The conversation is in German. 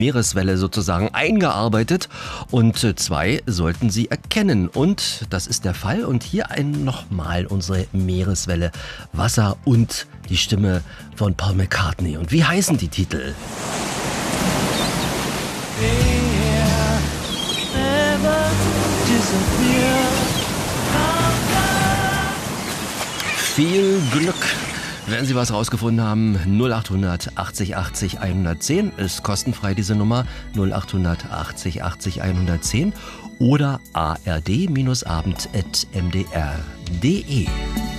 Meereswelle sozusagen eingearbeitet und zwei sollten Sie erkennen und das ist der Fall und hier nochmal unsere Meereswelle, Wasser und die Stimme von Paul McCartney. Und wie heißen die Titel? Viel Glück! Wenn Sie was rausgefunden haben, 0800 80 80 110 ist kostenfrei diese Nummer 0800 80 80 110 oder ard-abend@mdr.de.